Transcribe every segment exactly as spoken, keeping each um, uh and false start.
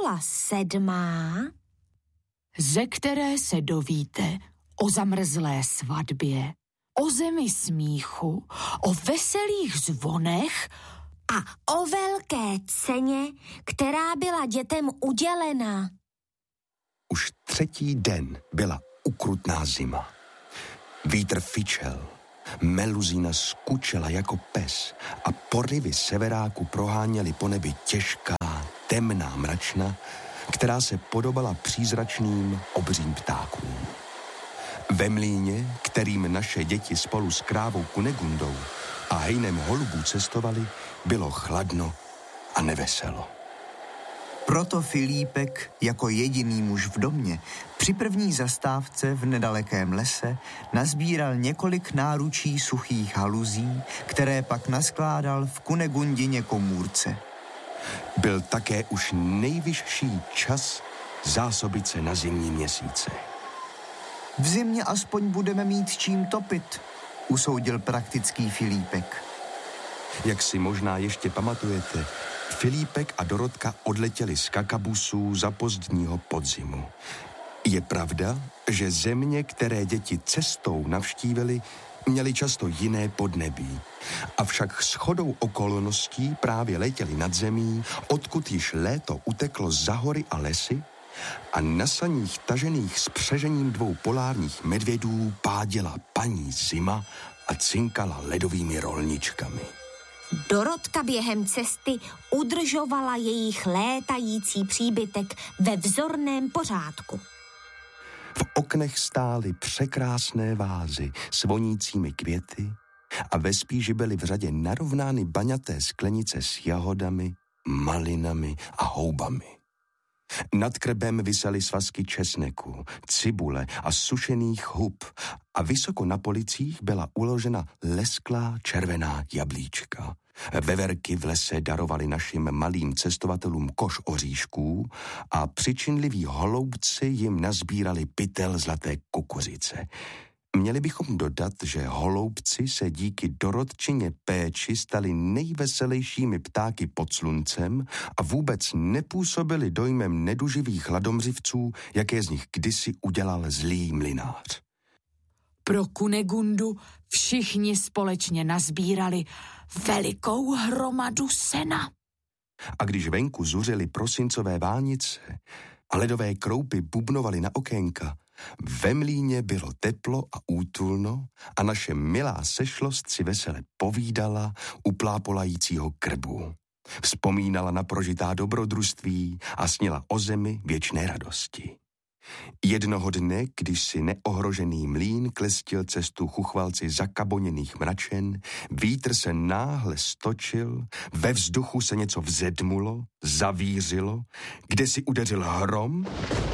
kapitola sedmá, ze které se dovíte o zamrzlé svatbě, o zemi smíchu, o veselých zvonech a o velké ceně, která byla dětem udělena. Už třetí den byla ukrutná zima. Vítr fičel, meluzína skučela jako pes a porivy severáku proháněly po nebi těžká, temná mračna, která se podobala přízračným obřím ptákům. Ve mlýně, kterým naše děti spolu s krávou Kunegundou a hejnem holubů cestovali, bylo chladno a neveselo. Proto Filípek jako jediný muž v domě při první zastávce v nedalekém lese nazbíral několik náručí suchých haluzí, které pak naskládal v Kunegundině komůrce. Byl také už nejvyšší čas zásobit se na zimní měsíce. V zimě aspoň budeme mít čím topit, usoudil praktický Filípek. Jak si možná ještě pamatujete, Filípek a Dorotka odletěli z Kakabusů za pozdního podzimu. Je pravda, že země, které děti cestou navštívili, měly často jiné podnebí. Avšak shodou okolností právě letěli nad zemí, odkud již léto uteklo za hory a lesy a na saních tažených s přežením dvou polárních medvědů páděla paní Zima a cinkala ledovými rolničkami. Dorotka během cesty udržovala jejich létající příbytek ve vzorném pořádku. V oknech stály překrásné vázy s vonícími květy a ve spíži byly v řadě narovnány baňaté sklenice s jahodami, malinami a houbami. Nad krbem visely svazky česneku, cibule a sušených hub a vysoko na policích byla uložena lesklá červená jablíčka. Veverky v lese darovali našim malým cestovatelům koš oříšků a přičinliví holoubci jim nazbírali pytel zlaté kukuřice. Měli bychom dodat, že holoubci se díky Dorotčině péči stali nejveselějšími ptáky pod sluncem a vůbec nepůsobili dojmem neduživých hladomřivců, jaké z nich kdysi udělal zlý mlynář. Pro Kunegundu všichni společně nazbírali velikou hromadu sena. A když venku zuřily prosincové vánice a ledové kroupy bubnovaly na okénka, ve mlýně bylo teplo a útulno a naše milá sešlost si vesele povídala u plápolajícího krbu. Vzpomínala na prožitá dobrodružství a snila o zemi věčné radosti. Jednoho dne, když si neohrožený mlýn klestil cestu chuchvalci zakaboněných mračen, vítr se náhle stočil, ve vzduchu se něco vzedmulo, zavířilo, kde si udeřil hrom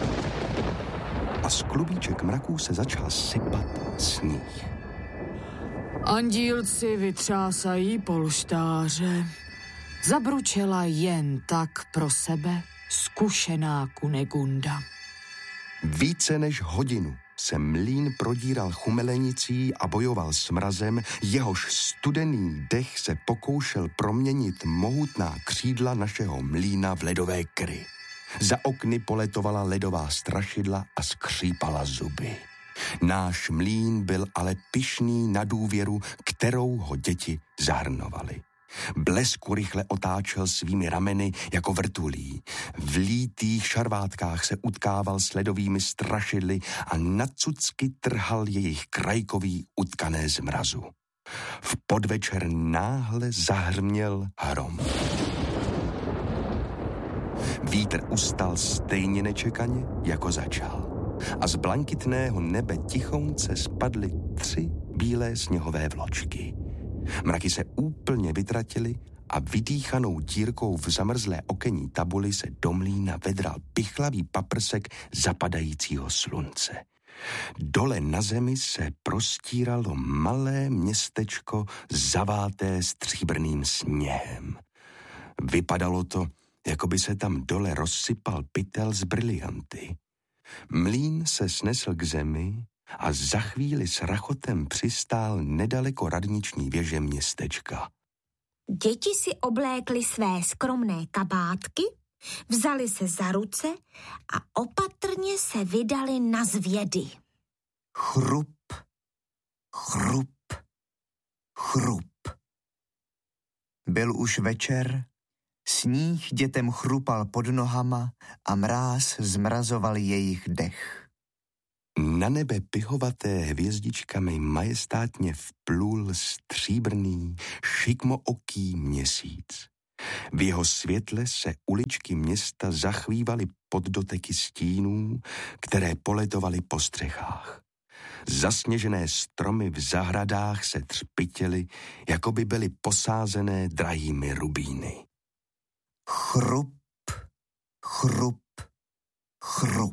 a z klubíček mraků se začal sypat sníh. Andílci vytřásají polštáře. Zabručela jen tak pro sebe zkušená Kunegunda. Více než hodinu se mlýn prodíral chumelenicí a bojoval s mrazem, jehož studený dech se pokoušel proměnit mohutná křídla našeho mlýna v ledové kry. Za okny poletovala ledová strašidla a skřípala zuby. Náš mlýn byl ale pyšný na důvěru, kterou ho děti zahrnovaly. Blesku rychle otáčel svými rameny jako vrtulí. V lítých šarvátkách se utkával s ledovými strašidly a nacucky trhal jejich krajkový utkané z mrazu. V podvečer náhle zahrměl hrom. Vítr ustal stejně nečekaně, jako začal. A z blankitného nebe tichounce spadly tři bílé sněhové vločky. Mraky se úplně vytratily a vydýchanou dírkou v zamrzlé okenní tabuli se do mlýna vedral pichlavý paprsek zapadajícího slunce. Dole na zemi se prostíralo malé městečko zaváté stříbrným sněhem. Vypadalo to, jako by se tam dole rozsypal pytel z brilianty. Mlýn se snesl k zemi a za chvíli s rachotem přistál nedaleko radniční věže městečka. Děti si oblékly své skromné kabátky Vzali se za ruce a opatrně se vydali na zvědy. Chrup, chrup, chrup. Byl už večer, sníh dětem chrupal pod nohama a mráz zmrazoval jejich dech. Na nebe pihovaté hvězdičkami majestátně vplul stříbrný, šikmooký měsíc. V jeho světle se uličky města zachvívaly pod doteky stínů, které poletovaly po střechách. Zasněžené stromy v zahradách se třpitěly, jako by byly posázené drahými rubíny. Chrup, chrup, chrup.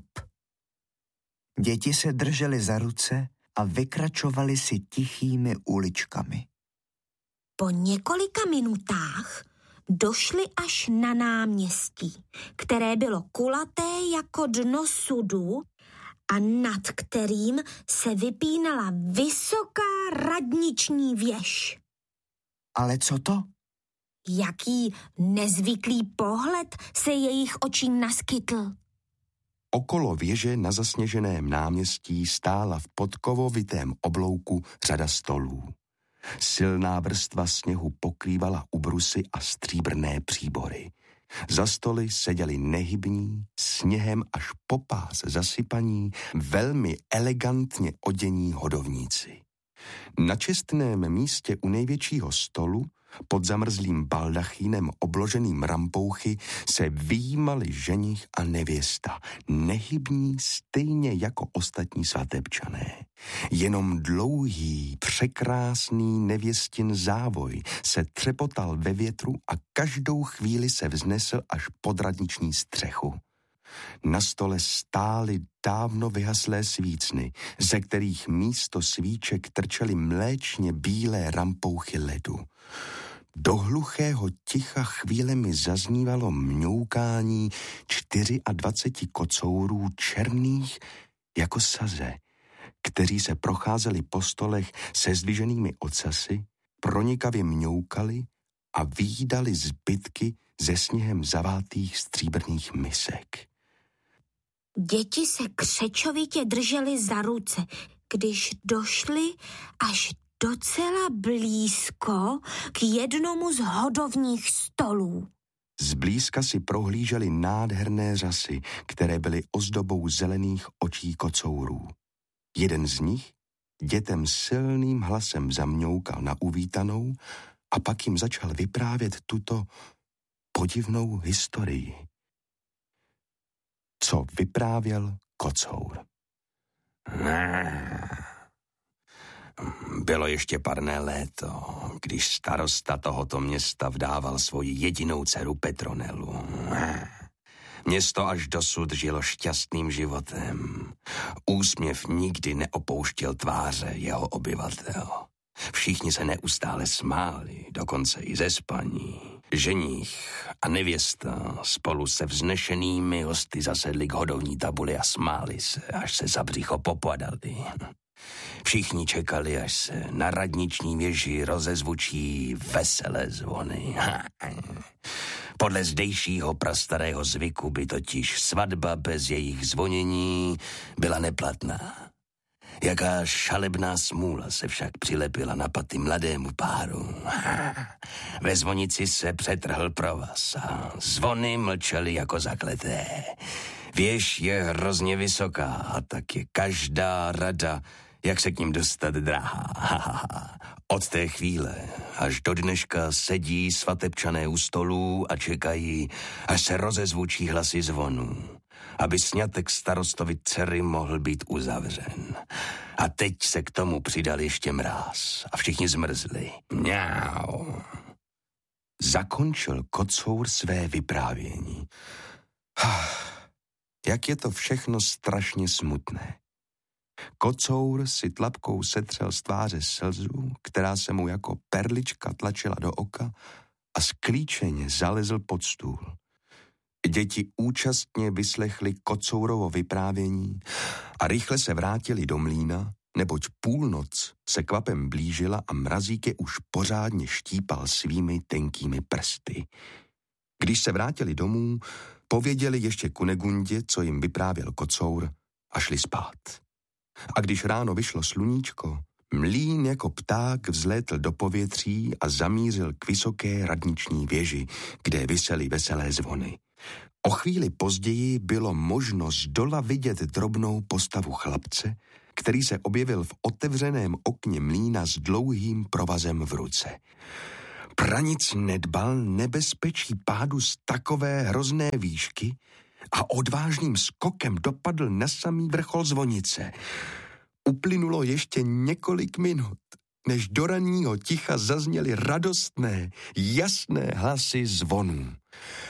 Děti se držely za ruce a vykračovaly si tichými uličkami. Po několika minutách došli až na náměstí, které bylo kulaté jako dno sudu a nad kterým se vypínala vysoká radniční věž. Ale co to? Jaký nezvyklý pohled se jejich očím naskytl. Okolo věže na zasněženém náměstí stála v podkovovitém oblouku řada stolů. Silná vrstva sněhu pokrývala ubrusy a stříbrné příbory. Za stoly seděli nehybní, sněhem až po pás zasypaní, velmi elegantně odění hodovníci. Na čestném místě u největšího stolu, pod zamrzlým baldachínem obloženým rampouchy, se vyjímali ženich a nevěsta, nehybní stejně jako ostatní svatebčané. Jenom dlouhý, překrásný nevěstin závoj se třepotal ve větru a každou chvíli se vznesl až pod radniční střechu. Na stole stály dávno vyhaslé svícny, ze kterých místo svíček trčely mléčně bílé rampouchy ledu. Do hluchého ticha chvílemi zaznívalo mňoukání dvaceti kocourů černých jako saze, kteří se procházeli po stolech se zdviženými ocasy, pronikavě mňoukali a výdali zbytky ze sněhem zavátých stříbrných misek. Děti se křečovitě držely za ruce, když došli až docela blízko k jednomu z hodovních stolů. Zblízka si prohlíželi nádherné řasy, které byly ozdobou zelených očí kocourů. Jeden z nich dětem silným hlasem zamňoukal na uvítanou a pak jim začal vyprávět tuto podivnou historii. Co vyprávěl kocour? Bylo ještě parné léto, když starosta tohoto města vdával svoji jedinou dceru Petronelu. Město až dosud žilo šťastným životem. Úsměv nikdy neopouštěl tváře jeho obyvatel. Všichni se neustále smáli, dokonce i ze spaní. Ženích a nevěsta spolu se vznešenými hosty zasedli k hodovní tabuli a smáli se, až se za břicho popadali. Všichni čekali, až se na radniční věži rozezvučí veselé zvony. Podle zdejšího prastarého zvyku by totiž svatba bez jejich zvonění byla neplatná. Jaká šalebná smůla se však přilepila na paty mladému páru. Ve zvonici se přetrhl provaz a zvony mlčely jako zakleté. Věž je hrozně vysoká a tak je každá rada, jak se k ním dostat, drahá. Od té chvíle až do dneška sedí svatebčané u stolů a čekají, až se rozezvučí hlasy zvonů, aby sňatek starostovi dcery mohl být uzavřen. A teď se k tomu přidal ještě mráz a všichni zmrzli. Mňau. Zakončil kocour své vyprávění. Jak je to všechno strašně smutné. Kocour si tlapkou setřel z tváře slzu, která se mu jako perlička tlačila do oka, a sklíčeně zalezl pod stůl. Děti účastně vyslechli kocourovo vyprávění a rychle se vrátili do mlýna, neboť půlnoc se kvapem blížila a mrazík je už pořádně štípal svými tenkými prsty. Když se vrátili domů, Pověděli ještě Kunegundě, co jim vyprávěl kocour, a šli spát. A když ráno vyšlo sluníčko, mlýn jako pták vzlétl do povětří a zamířil k vysoké radniční věži, kde visely veselé zvony. O chvíli později bylo možno z dola vidět drobnou postavu chlapce, který se objevil v otevřeném okně mlýna s dlouhým provazem v ruce. Pranic nedbal nebezpečí pádu z takové hrozné výšky a odvážným skokem dopadl na samý vrchol zvonice. Uplynulo ještě několik minut, než do ranního ticha zazněly radostné, jasné hlasy zvonů.